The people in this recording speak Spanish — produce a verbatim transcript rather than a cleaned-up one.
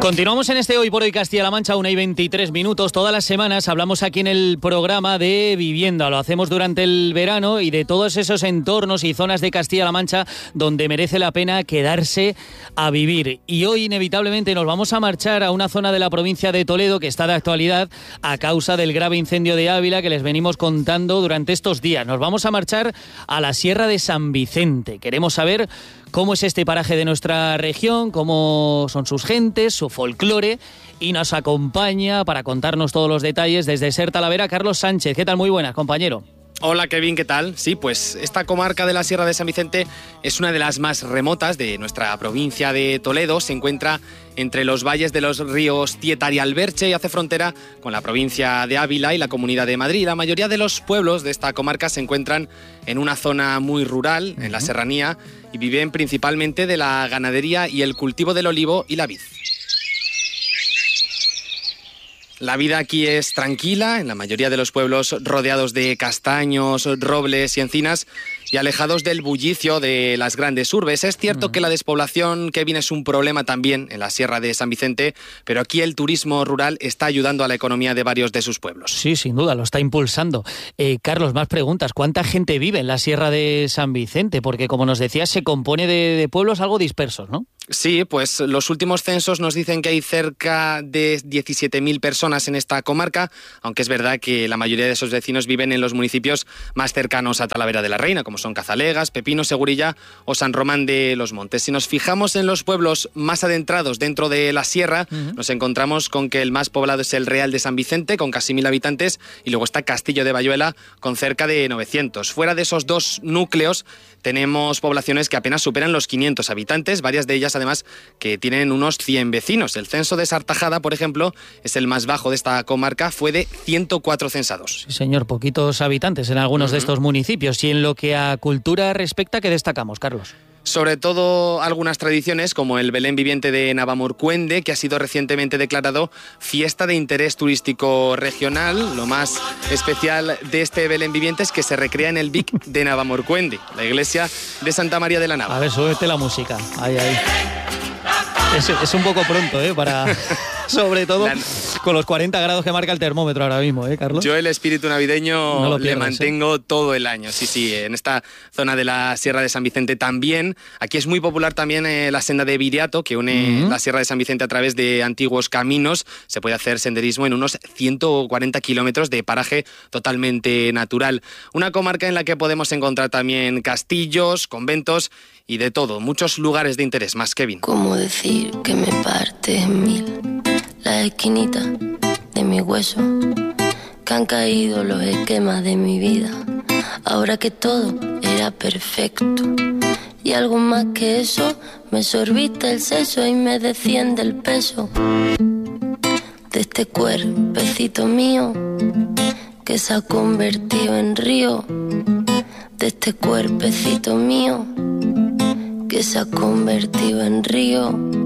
Continuamos en este Hoy por Hoy Castilla-La Mancha, una y veintitrés minutos. Todas las semanas hablamos aquí en el programa de vivienda. Lo hacemos durante el verano y de todos esos entornos y zonas de Castilla-La Mancha donde merece la pena quedarse a vivir. Y hoy inevitablemente nos vamos a marchar a una zona de la provincia de Toledo que está de actualidad a causa del grave incendio de Ávila que les venimos contando durante estos días. Nos vamos a marchar a la Sierra de San Vicente. Queremos saber cómo es este paraje de nuestra región, cómo son sus gentes, su folclore, y nos acompaña para contarnos todos los detalles desde Ser Talavera Carlos Sánchez. ¿Qué tal? Muy buenas, compañero. Hola Kevin, ¿qué tal? Sí, pues esta comarca de la Sierra de San Vicente es una de las más remotas de nuestra provincia de Toledo. Se encuentra entre los valles de los ríos Tietar y Alberche y hace frontera con la provincia de Ávila y la Comunidad de Madrid. La mayoría de los pueblos de esta comarca se encuentran en una zona muy rural, en la serranía, y viven principalmente de la ganadería y el cultivo del olivo y la vid. La vida aquí es tranquila, en la mayoría de los pueblos rodeados de castaños, robles y encinas y alejados del bullicio de las grandes urbes. Es cierto uh-huh. que la despoblación, Kevin, es un problema también en la Sierra de San Vicente, pero aquí el turismo rural está ayudando a la economía de varios de sus pueblos. Sí, sin duda, lo está impulsando. Eh, Carlos, más preguntas. ¿Cuánta gente vive en la Sierra de San Vicente? Porque, como nos decías, se compone de, de pueblos algo dispersos, ¿no? Sí, pues los últimos censos nos dicen que hay cerca de diecisiete mil personas en esta comarca, aunque es verdad que la mayoría de esos vecinos viven en los municipios más cercanos a Talavera de la Reina, como son Cazalegas, Pepino, Segurilla o San Román de los Montes. Si nos fijamos en los pueblos más adentrados dentro de la sierra, uh-huh. nos encontramos con que el más poblado es el Real de San Vicente, con casi mil habitantes, y luego está Castillo de Bayuela, con cerca de novecientos. Fuera de esos dos núcleos, tenemos poblaciones que apenas superan los quinientos habitantes, varias de ellas además que tienen unos cien vecinos. El censo de Sartajada, por ejemplo, es el más bajo de esta comarca, fue de ciento cuatro censados. Sí, señor, poquitos habitantes en algunos uh-huh. de estos municipios. Y en lo que a cultura respecta, ¿qué destacamos, Carlos? Sobre todo algunas tradiciones como el Belén viviente de Navalmoruende, que ha sido recientemente declarado fiesta de interés turístico regional. Lo más especial de este Belén viviente es que se recrea en el Vic de Navalmoruende, la iglesia de Santa María de la Nava. A ver, súbete la música. Ahí, ahí. Es, es un poco pronto, ¿eh? Para... Sobre todo la... con los cuarenta grados que marca el termómetro ahora mismo, ¿eh, Carlos? Yo el espíritu navideño no lo pierdes, le mantengo ¿eh? todo el año. Sí, sí, en esta zona de la Sierra de San Vicente también. Aquí es muy popular también eh, la senda de Viriato, que une uh-huh. la Sierra de San Vicente a través de antiguos caminos. Se puede hacer senderismo en unos ciento cuarenta kilómetros de paraje totalmente natural. Una comarca en la que podemos encontrar también castillos, conventos y de todo. Muchos lugares de interés, más Kevin. ¿Cómo decir que me parte en mil? La esquinita de mi hueso, que han caído los esquemas de mi vida, ahora que todo era perfecto. Y algo más que eso, me sorbiste el seso y me desciende el peso de este cuerpecito mío, que se ha convertido en río. De este cuerpecito mío, que se ha convertido en río.